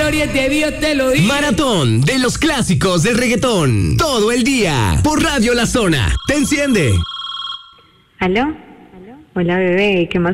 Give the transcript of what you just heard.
gloria de Dios te lo digo. Maratón de los clásicos del reggaetón. Todo el día. Por Radio La Zona. Te enciende. ¿Aló? Hola, bebé. ¿Qué más